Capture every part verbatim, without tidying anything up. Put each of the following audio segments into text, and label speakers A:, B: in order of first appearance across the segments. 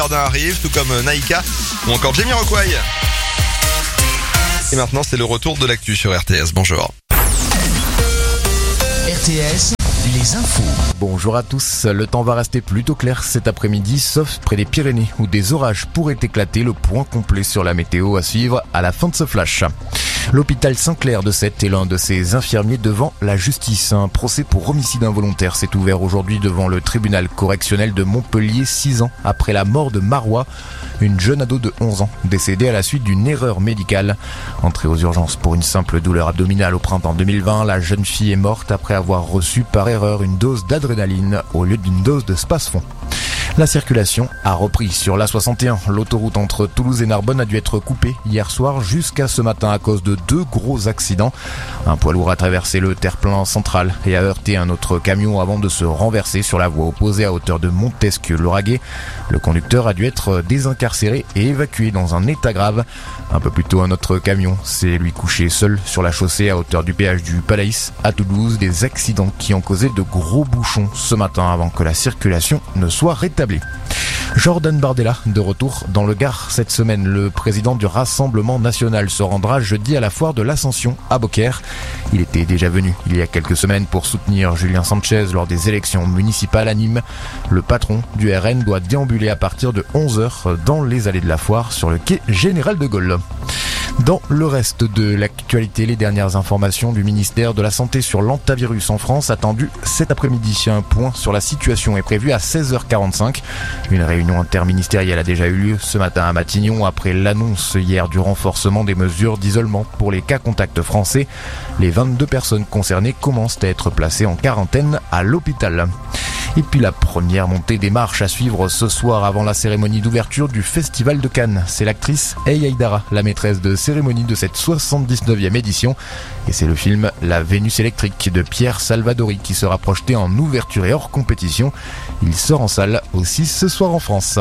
A: Jardin arrive, tout comme Naïka ou encore Jamiroquai. Et maintenant, c'est le retour de l'actu sur R T S. Bonjour.
B: R T S, les infos.
C: Bonjour à tous, le temps va rester plutôt clair cet après-midi, sauf près des Pyrénées où des orages pourraient éclater. Le point complet sur la météo à suivre à la fin de ce flash. L'hôpital Saint-Clair de Sète est l'un de ses infirmiers devant la justice. Un procès pour homicide involontaire s'est ouvert aujourd'hui devant le tribunal correctionnel de Montpellier, six ans après la mort de Marois, une jeune ado de onze ans décédée à la suite d'une erreur médicale. Entrée aux urgences pour une simple douleur abdominale au printemps deux mille vingt, la jeune fille est morte après avoir reçu par erreur une dose d'adrénaline au lieu d'une dose de Spasfon. La circulation a repris sur l'A soixante et un. L'autoroute entre Toulouse et Narbonne a dû être coupée hier soir jusqu'à ce matin à cause de deux gros accidents. Un poids lourd a traversé le terre-plein central et a heurté un autre camion avant de se renverser sur la voie opposée à hauteur de Montesquieu-Lauragais. Le conducteur a dû être désincarcéré et évacué dans un état grave. Un peu plus tôt, un autre camion s'est lui couché seul sur la chaussée à hauteur du péage du Palaïs à Toulouse. Des accidents qui ont causé de gros bouchons ce matin avant que la circulation ne soit rétablie. Jordan Bardella de retour dans le Gard cette semaine. Le président du Rassemblement National se rendra jeudi à la foire de l'Ascension à Beaucaire. Il était déjà venu il y a quelques semaines pour soutenir Julien Sanchez lors des élections municipales à Nîmes. Le patron du R N doit déambuler à partir de onze heures dans les allées de la foire sur le quai Général de Gaulle. Dans le reste de l'actualité, les dernières informations du ministère de la Santé sur l'hantavirus en France attendues cet après-midi. Un point sur la situation est prévu à seize heures quarante-cinq. Une réunion interministérielle a déjà eu lieu ce matin à Matignon après l'annonce hier du renforcement des mesures d'isolement pour les cas contacts français. Les vingt-deux personnes concernées commencent à être placées en quarantaine à l'hôpital. Et puis la première montée des marches à suivre ce soir avant la cérémonie d'ouverture du Festival de Cannes. C'est l'actrice Hey Aïdara, la maîtresse de cérémonie de cette soixante-dix-neuvième édition. Et c'est le film La Vénus électrique de Pierre Salvadori qui sera projeté en ouverture et hors compétition. Il sort en salle aussi ce soir en France.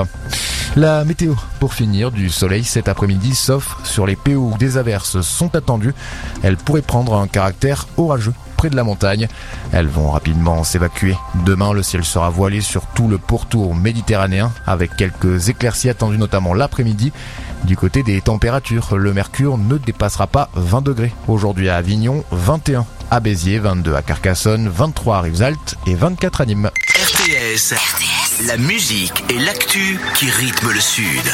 C: La météo, pour finir, du soleil cet après-midi, sauf sur les P O où des averses sont attendues. Elles pourraient prendre un caractère orageux près de la montagne. Elles vont rapidement s'évacuer. Demain, le ciel sera voilé sur tout le pourtour méditerranéen avec quelques éclaircies attendues notamment l'après-midi. Du côté des températures, le mercure ne dépassera pas vingt degrés. Aujourd'hui à Avignon, vingt et un à Béziers, vingt-deux à Carcassonne, vingt-trois à Rivesaltes et vingt-quatre à Nîmes.
B: R T S, R T S, la musique et l'actu qui rythment le Sud.